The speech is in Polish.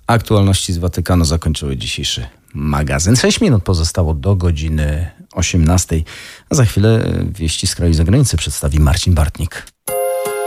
Aktualności z Watykanu zakończyły dzisiejszy magazyn. 6 minut pozostało do godziny 18. A za chwilę wieści z kraju i zagranicy przedstawi Marcin Bartnik.